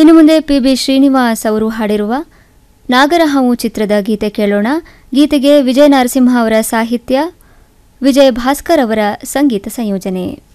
ಇನ್ನು ಮುಂದೆ ಪಿ.ಬಿ. ಶ್ರೀನಿವಾಸ್ ಅವರು ಹಾಡಿರುವ ನಾಗರಹಾವು ಚಿತ್ರದ ಗೀತೆ ಕೇಳೋಣ. ಗೀತೆಗೆ ವಿಜಯ ನರಸಿಂಹ ಅವರ ಸಾಹಿತ್ಯ, ವಿಜಯ ಭಾಸ್ಕರ್ ಅವರ ಸಂಗೀತ ಸಂಯೋಜನೆ.